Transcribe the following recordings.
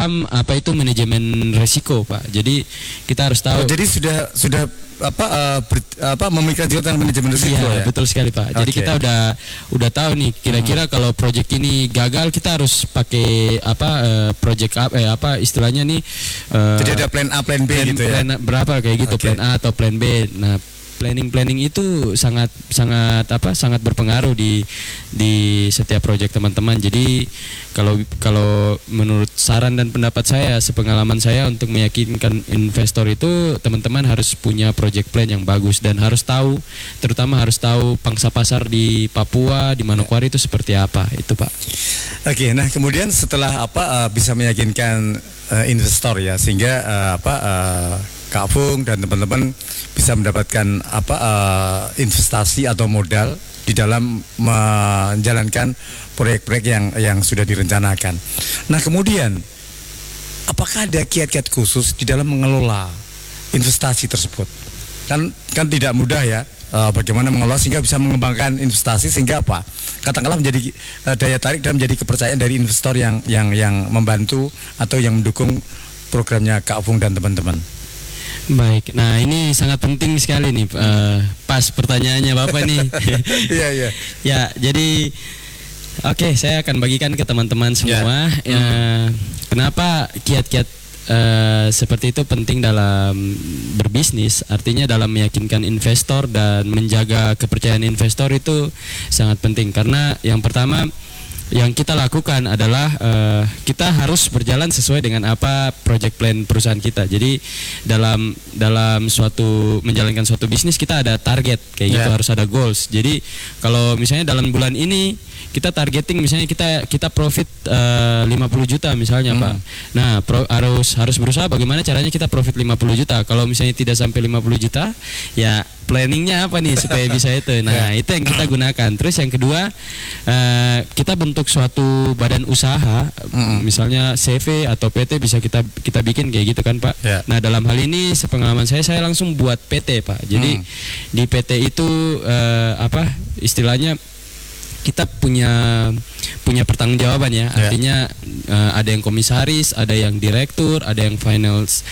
paham apa itu manajemen risiko, Pak. Jadi kita harus tahu. Jadi sudah memikirkan juga tentang manajemen risiko. Iya, ya? betul sekali, Pak. Jadi kita udah tahu nih kira-kira kalau proyek ini gagal kita harus pakai proyek istilahnya nih. Jadi ada plan A, plan B gitu ya. Plan berapa kayak gitu, plan A atau plan B. Nah, planning itu sangat berpengaruh di setiap proyek teman-teman. Jadi kalau menurut saran dan pendapat saya, sepengalaman saya untuk meyakinkan investor itu teman-teman harus punya project plan yang bagus dan terutama harus tahu pangsa pasar di Papua, di Manokwari itu seperti apa, itu Pak. Oke, nah kemudian setelah bisa meyakinkan investor ya, sehingga Kak Afung dan teman-teman bisa mendapatkan investasi atau modal di dalam menjalankan proyek-proyek yang sudah direncanakan. Nah kemudian apakah ada kiat-kiat khusus di dalam mengelola investasi tersebut? Kan tidak mudah ya, bagaimana mengelola sehingga bisa mengembangkan investasi sehingga katakanlah menjadi daya tarik dan menjadi kepercayaan dari investor yang membantu atau yang mendukung programnya Kak Afung dan teman-teman. Baik, nah ini sangat penting sekali nih, pas pertanyaannya Bapak nih. Iya. Ya, jadi oke, saya akan bagikan ke teman-teman semua. Kenapa kiat-kiat seperti itu penting dalam berbisnis, artinya dalam meyakinkan investor dan menjaga kepercayaan investor itu sangat penting. Karena yang pertama yang kita lakukan adalah kita harus berjalan sesuai dengan apa project plan perusahaan kita. Jadi dalam menjalankan suatu bisnis kita ada target kayak gitu, harus ada goals. Jadi kalau misalnya dalam bulan ini kita targeting misalnya kita profit 50 juta misalnya Pak. Nah, harus berusaha bagaimana caranya kita profit 50 juta. Kalau misalnya tidak sampai 50 juta, ya planningnya apa nih supaya bisa itu. Nah, itu yang kita gunakan. Terus yang kedua, kita bentuk suatu badan usaha, misalnya CV atau PT bisa kita bikin kayak gitu kan Pak. Nah, dalam hal ini sepengalaman saya langsung buat PT Pak. Jadi di PT itu istilahnya kita punya pertanggungjawaban ya. Artinya ada yang komisaris, ada yang direktur, ada yang finance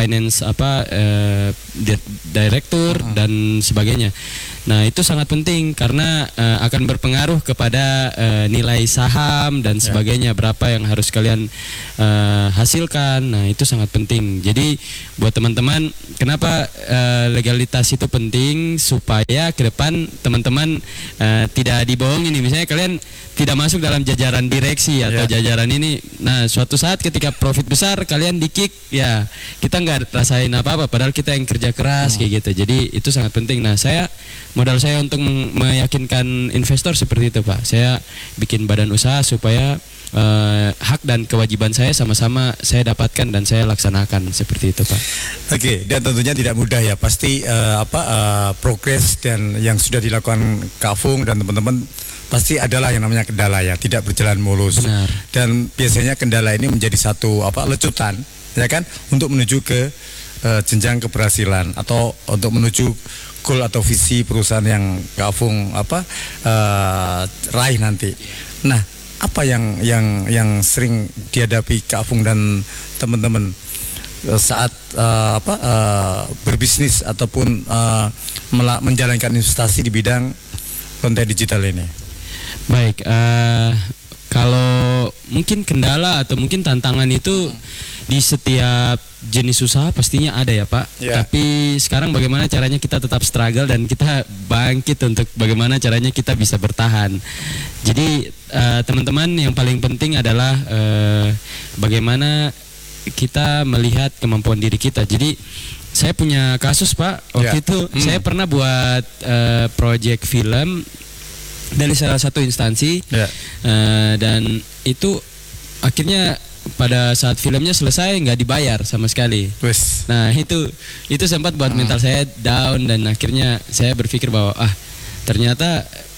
direktur dan sebagainya. Nah, itu sangat penting karena akan berpengaruh kepada nilai saham dan sebagainya, berapa yang harus kalian hasilkan. Nah, itu sangat penting. Jadi buat teman-teman, kenapa legalitas itu penting, supaya ke depan teman-teman tidak dibohongin nih. Misalnya kalian tidak masuk dalam jajaran direksi atau jajaran ini. Nah, suatu saat ketika profit besar kalian di-kick, ya kita nggak rasain apa-apa padahal kita yang kerja keras kayak gitu. Jadi itu sangat penting. Nah, modal saya untuk meyakinkan investor seperti itu Pak. Saya bikin badan usaha supaya hak dan kewajiban saya sama-sama saya dapatkan dan saya laksanakan seperti itu Pak. Oke, dan tentunya tidak mudah ya. Pasti progres dan yang sudah dilakukan Kak Afung dan teman-teman pasti adalah yang namanya kendala ya, tidak berjalan mulus. Benar. Dan biasanya kendala ini menjadi satu lecutan ya kan untuk menuju ke jenjang keberhasilan atau untuk menuju goal atau visi perusahaan yang Kak Afung raih nanti. Nah, apa yang sering dihadapi Kak Afung dan teman-teman saat berbisnis ataupun menjalankan investasi di bidang konten digital ini? Baik, kalau mungkin kendala atau mungkin tantangan itu di setiap jenis usaha pastinya ada ya Pak. Tapi sekarang bagaimana caranya kita tetap struggle dan kita bangkit untuk bagaimana caranya kita bisa bertahan. Jadi teman-teman, yang paling penting adalah bagaimana kita melihat kemampuan diri kita. Jadi saya punya kasus Pak, waktu itu saya pernah buat project film dari salah satu instansi, dan itu akhirnya pada saat filmnya selesai nggak dibayar sama sekali. Nah, itu sempat buat mental saya down dan akhirnya saya berpikir bahwa ternyata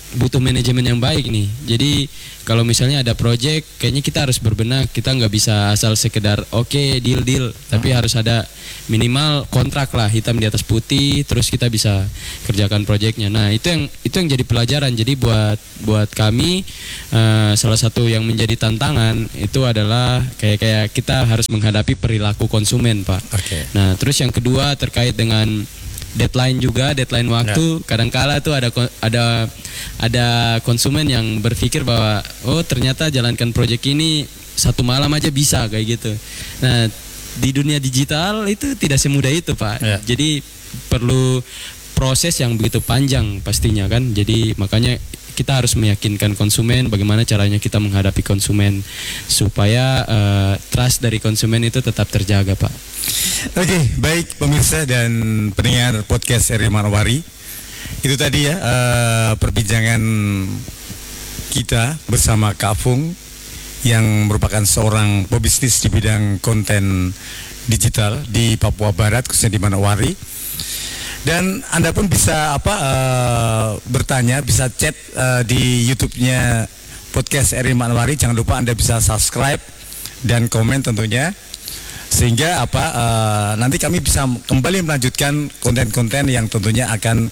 butuh manajemen yang baik nih. Jadi kalau misalnya ada project, kayaknya kita harus berbenah. Kita nggak bisa asal sekedar oke, deal, tapi harus ada minimal kontrak lah, hitam di atas putih. Terus kita bisa kerjakan projectnya. Nah itu yang jadi pelajaran. Jadi buat kami salah satu yang menjadi tantangan itu adalah kayak kita harus menghadapi perilaku konsumen, Pak. Oke. Nah terus yang kedua terkait dengan deadline waktu. Kadangkala tuh ada konsumen yang berpikir bahwa oh ternyata jalankan proyek ini 1 malam aja bisa kayak gitu. Nah di dunia digital itu tidak semudah itu, Pak. Jadi perlu proses yang begitu panjang pastinya kan. Jadi makanya kita harus meyakinkan konsumen, bagaimana caranya kita menghadapi konsumen supaya trust dari konsumen itu tetap terjaga, Pak. Oke, baik pemirsa dan pendengar podcast RRI Manowari. Itu tadi ya perbincangan kita bersama Kak Afung yang merupakan seorang pebisnis di bidang konten digital di Papua Barat, khususnya di Manowari. Dan Anda pun bisa bertanya, bisa chat di YouTube-nya podcast RRI Manowari. Jangan lupa Anda bisa subscribe dan komen tentunya, sehingga nanti kami bisa kembali melanjutkan konten-konten yang tentunya akan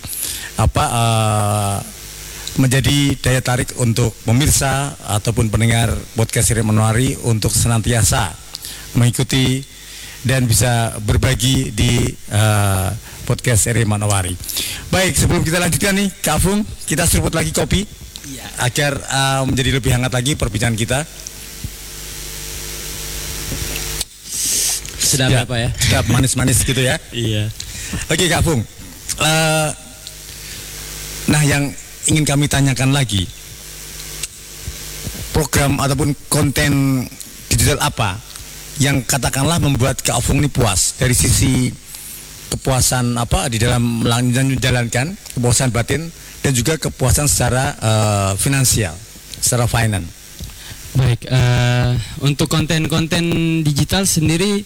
menjadi daya tarik untuk pemirsa ataupun pendengar podcast RRI Manowari untuk senantiasa mengikuti dan bisa berbagi di podcast RRI Manowari. Baik, sebelum kita lanjutkan nih, Kak Afung, kita seruput lagi kopi agar menjadi lebih hangat lagi perbincangan kita. Sedap ya, Pak ya? Sedap, manis-manis gitu ya. Iya. Oke, Kak Afung. Nah, yang ingin kami tanyakan lagi, program ataupun konten digital apa yang katakanlah membuat Kak Afung ini puas dari sisi kepuasan di dalam menjalankan, kepuasan batin dan juga kepuasan secara finansial, secara finance. Baik, untuk konten-konten digital sendiri,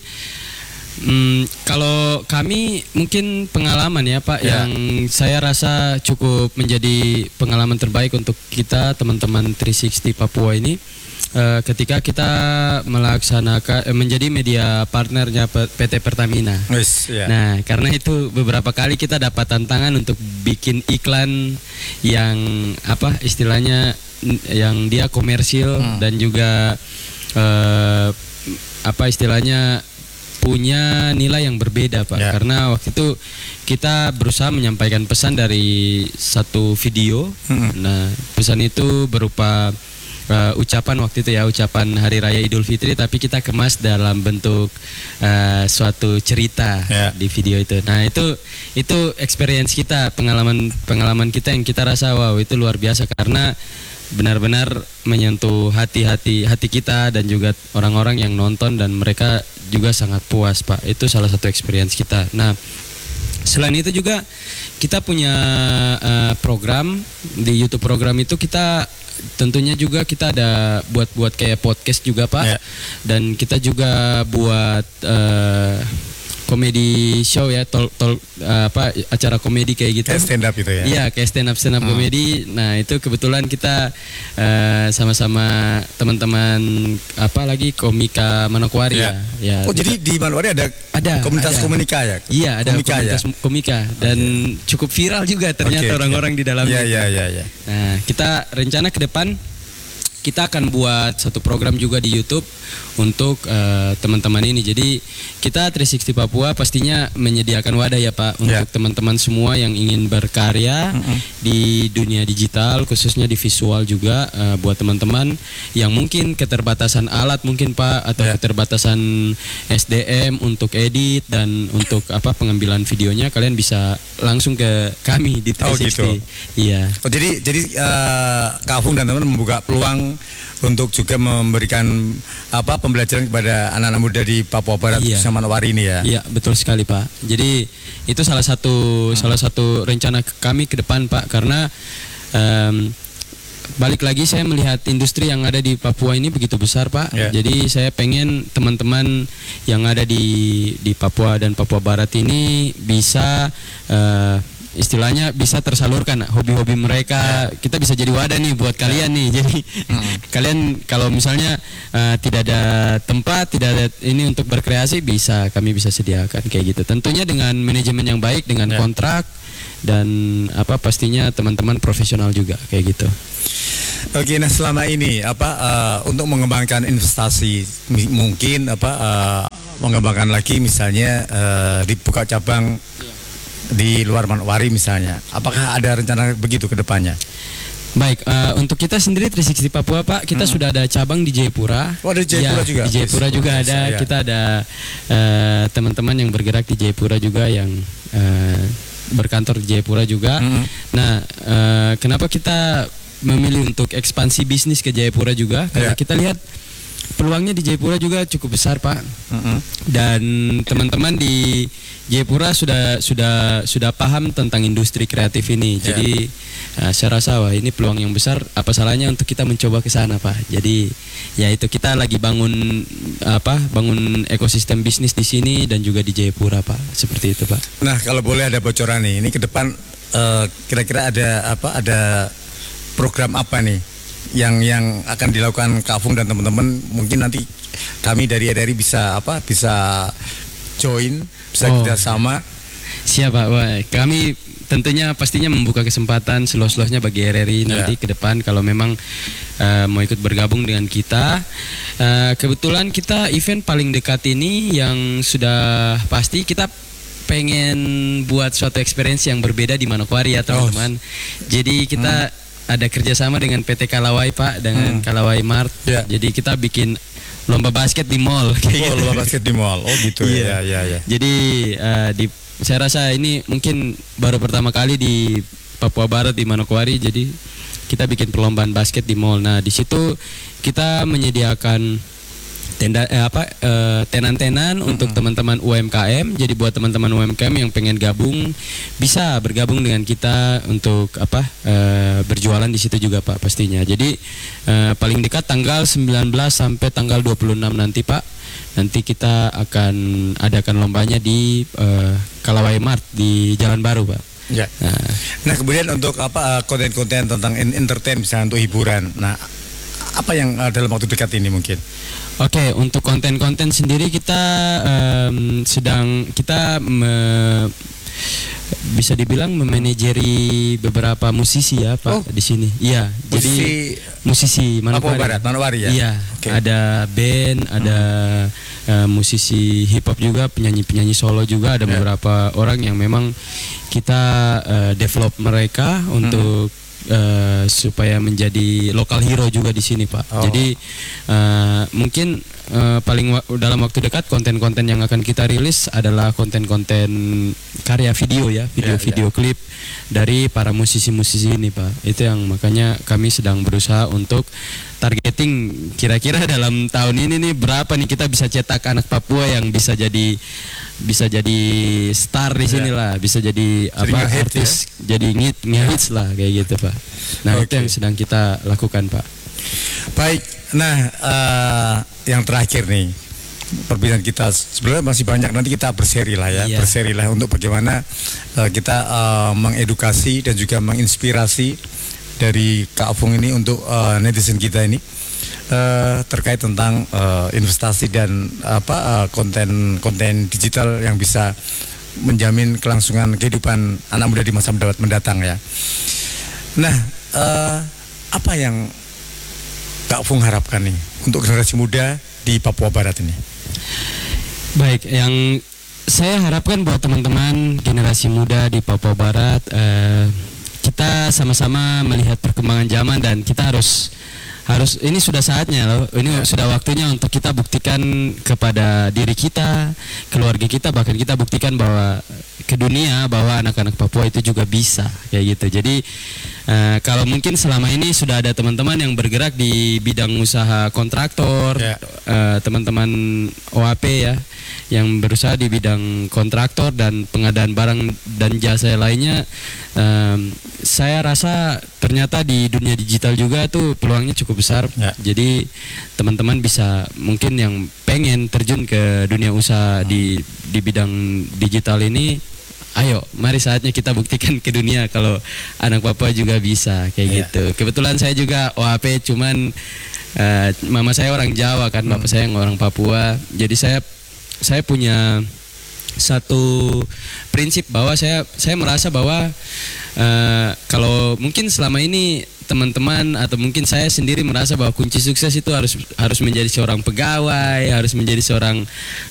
kalau kami mungkin pengalaman ya Pak, yang saya rasa cukup menjadi pengalaman terbaik untuk kita teman-teman 360 Papua ini. Ketika kita melaksanakan menjadi media partnernya PT Pertamina. Nah, karena itu beberapa kali kita dapat tantangan untuk bikin iklan yang istilahnya yang dia komersil dan juga istilahnya punya nilai yang berbeda, Pak. Karena waktu itu kita berusaha menyampaikan pesan dari satu video. Nah, pesan itu berupa ucapan waktu itu ucapan Hari Raya Idul Fitri, tapi kita kemas dalam bentuk suatu cerita di video itu. Nah, itu experience kita, pengalaman kita yang kita rasa wow, itu luar biasa karena benar-benar menyentuh hati kita dan juga orang-orang yang nonton, dan mereka juga sangat puas, Pak. Itu salah satu experience kita. Nah, selain itu juga kita punya program di YouTube. Program itu kita tentunya juga kita ada buat kayak podcast juga, Pak. Dan kita juga buat komedi show ya, acara komedi kayak gitu. Kayak stand up gitu ya. Iya, kayak stand up komedi. Nah, itu kebetulan kita sama-sama teman-man komika Manokwari ya. Oh, jadi di Manokwari ada komunitas komika ya? Iya, ada komunitas komika dan cukup viral juga ternyata orang-orang di dalamnya. Iya. Nah, kita rencana ke depan kita akan buat satu program juga di YouTube untuk teman-teman ini. Jadi kita 360 Papua pastinya menyediakan wadah ya Pak untuk teman-teman semua yang ingin berkarya di dunia digital, khususnya di visual juga, buat teman-teman yang mungkin keterbatasan alat mungkin Pak, atau keterbatasan SDM untuk edit dan untuk pengambilan videonya, kalian bisa langsung ke kami di 360. Oh gitu. Iya. Oh, jadi Kak Afung dan teman-teman membuka peluang untuk juga memberikan pembelajaran kepada anak-anak muda di Papua Barat, sama Manowari ini ya. Iya, betul sekali Pak. Jadi itu salah satu rencana kami ke depan Pak, karena balik lagi saya melihat industri yang ada di Papua ini begitu besar Pak. Jadi saya pengen teman-teman yang ada di Papua dan Papua Barat ini bisa istilahnya bisa tersalurkan hobi-hobi mereka. Kita bisa jadi wadah nih buat kalian nih. Jadi kalian kalau misalnya tidak ada tempat, tidak ada ini untuk berkreasi, kami bisa sediakan kayak gitu. Tentunya dengan manajemen yang baik, dengan kontrak dan pastinya teman-teman profesional juga kayak gitu. Oke, nah selama ini untuk mengembangkan investasi mungkin mengembangkan lagi misalnya dibuka cabang di luar Manokwari misalnya. Apakah ada rencana begitu ke depannya? Baik, untuk kita sendiri 360 Papua Pak, kita sudah ada cabang di Jayapura. Oh, di Jayapura juga. Di Jayapura juga ada. Kita ada teman-teman yang bergerak di Jayapura juga yang berkantor di Jayapura juga. Nah, kenapa kita memilih untuk ekspansi bisnis ke Jayapura juga? Karena kita lihat peluangnya di Jayapura juga cukup besar Pak. Dan teman-teman di Jayapura sudah paham tentang industri kreatif ini. Jadi saya rasa ini peluang yang besar. Apa salahnya untuk kita mencoba ke sana Pak? Jadi ya itu kita lagi bangun ekosistem bisnis di sini dan juga di Jayapura Pak. Seperti itu Pak. Nah, kalau boleh ada bocoran nih, ini ke depan kira-kira ada program apa nih yang akan dilakukan Kak Afung dan teman-teman? Mungkin nanti kami dari RRI bisa join, bisa kerjasama. Siap Pak. Wah, kami tentunya pastinya membuka kesempatan seluas-luasnya bagi RRI nanti ke depan kalau memang mau ikut bergabung dengan kita. Kebetulan kita event paling dekat ini yang sudah pasti kita pengen buat suatu experience yang berbeda di Manokwari ya teman-teman. Jadi kita ada kerjasama dengan PT Kalawai Pak, dengan Kalawai Mart. Jadi kita bikin lomba basket di mall. Lomba basket di mall. Oh gitu ya. Jadi saya rasa ini mungkin baru pertama kali di Papua Barat di Manokwari. Jadi kita bikin perlombaan basket di mall. Nah di situ kita menyediakan tenan-tenan untuk teman-teman UMKM. Jadi buat teman-teman UMKM yang pengen gabung bisa bergabung dengan kita untuk berjualan di situ juga Pak pastinya. Jadi paling dekat tanggal 19 sampai tanggal 26 nanti Pak. Nanti kita akan adakan lombanya di Kalawai Mart di Jalan Baru Pak. Ya. Nah kemudian untuk konten-konten tentang entertain misalnya untuk hiburan. Nah apa yang dalam waktu dekat ini mungkin? Oke, untuk konten-konten sendiri kita bisa dibilang memanajeri beberapa musisi ya Pak di sini. Iya, jadi musisi Manokwari ya. Iya, ada band, ada musisi hip hop juga, penyanyi solo juga, ada beberapa orang yang memang kita develop mereka untuk supaya menjadi lokal hero juga di sini Pak. Jadi mungkin dalam waktu dekat konten-konten yang akan kita rilis adalah konten-konten karya video ya, video klip dari para musisi-musisi ini Pak. Itu yang makanya kami sedang berusaha untuk targeting kira-kira dalam tahun ini nih berapa nih kita bisa cetak anak Papua yang bisa jadi star di sini lah, bisa jadi artis, jadi ngehits lah kayak gitu Pak. Nah itu yang sedang kita lakukan Pak. Baik, nah yang terakhir nih perbincangan kita sebenarnya masih banyak, nanti kita berseri lah ya, berseri lah untuk bagaimana kita mengedukasi dan juga menginspirasi dari Kak Afung ini untuk netizen kita ini. Terkait tentang investasi dan konten digital yang bisa menjamin kelangsungan kehidupan anak muda di masa mendatang ya. Nah, apa yang Kak Afung harapkan nih untuk generasi muda di Papua Barat ini? Baik, yang saya harapkan buat teman-teman generasi muda di Papua Barat, kita sama-sama melihat perkembangan zaman dan kita harus ini sudah saatnya loh. Ini sudah waktunya untuk kita buktikan kepada diri kita, keluarga kita, bahkan kita buktikan bahwa ke dunia bahwa anak-anak Papua itu juga bisa kayak gitu. Jadi kalau mungkin selama ini sudah ada teman-teman yang bergerak di bidang usaha kontraktor, teman-teman OAP ya, yang berusaha di bidang kontraktor dan pengadaan barang dan jasa lainnya, saya rasa ternyata di dunia digital juga tuh peluangnya cukup besar. Jadi teman-teman bisa mungkin yang pengen terjun ke dunia usaha di bidang digital ini, ayo mari saatnya kita buktikan ke dunia kalau anak Papua juga bisa kayak gitu. Kebetulan saya juga OAP, cuman mama saya orang Jawa kan, bapak saya orang Papua. Jadi saya punya satu prinsip bahwa saya merasa bahwa kalau mungkin selama ini teman-teman atau mungkin saya sendiri merasa bahwa kunci sukses itu harus menjadi seorang pegawai, harus menjadi seorang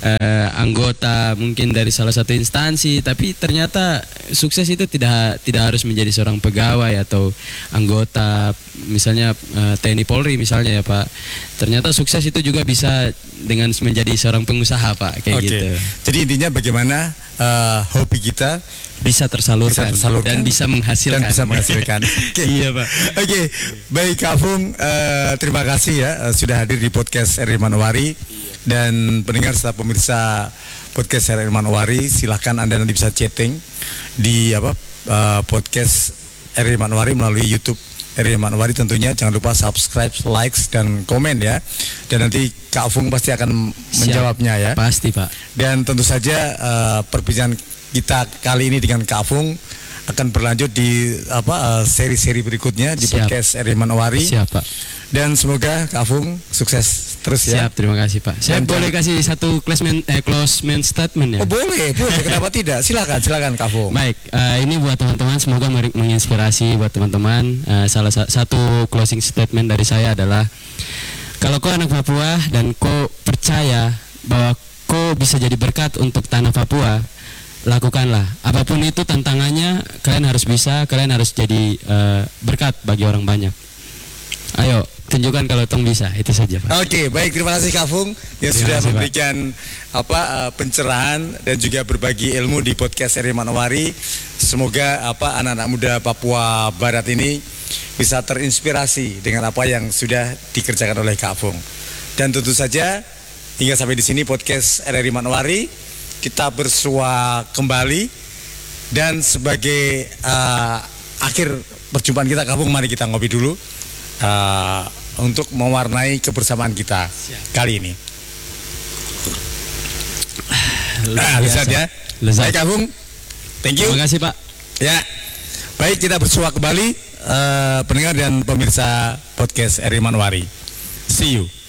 anggota mungkin dari salah satu instansi, tapi ternyata sukses itu tidak harus menjadi seorang pegawai atau anggota misalnya TNI Polri misalnya ya Pak. Ternyata sukses itu juga bisa dengan menjadi seorang pengusaha Pak, kayak gitu. Jadi intinya bagaimana hobi kita bisa tersalurkan dan bisa menghasilkan. Iya Pak. Oke, baik Kak Afung, terima kasih ya sudah hadir di podcast RRI Manowari. Dan pendengar serta pemirsa podcast RRI Manowari, silahkan Anda nanti bisa chatting di podcast RRI Manowari melalui YouTube RRI Manowari. Tentunya jangan lupa subscribe, likes dan komen ya. Dan nanti Kak Afung pasti akan menjawabnya ya. Pasti Pak. Dan tentu saja perbincangan kita kali ini dengan Kak Afung akan berlanjut di seri-seri berikutnya di podcast RRI Manowari. Siap Pak. Dan semoga Kak Afung sukses terus ya. Siap, terima kasih Pak. Saya boleh kasih satu closing statement ya? Oh boleh, kenapa tidak? Silakan Kak Afung. Baik, ini buat teman-teman, semoga menginspirasi buat teman-teman. Salah satu closing statement dari saya adalah, kalau kau anak Papua dan kau percaya bahwa kau bisa jadi berkat untuk tanah Papua, lakukanlah. Apapun itu tantangannya, kalian harus bisa, kalian harus jadi berkat bagi orang banyak. Ayo, tunjukkan kalau tong bisa. Itu saja Pak. Oke, baik, terima kasih Kak Afung yang sudah memberikan pencerahan dan juga berbagi ilmu di podcast RRI Manowari. Semoga anak-anak muda Papua Barat ini bisa terinspirasi dengan apa yang sudah dikerjakan oleh Kak Afung. Dan tentu saja hingga sampai di sini podcast RRI Manowari. Kita bersua kembali, dan sebagai akhir perjumpaan kita Kak Afung, mari kita ngopi dulu untuk mewarnai kebersamaan kita kali ini. Lezat ya. Baik Kak Afung, thank you. Terima kasih Pak. Ya, baik, kita bersua kembali pendengar dan pemirsa podcast RRI Manowari. See you.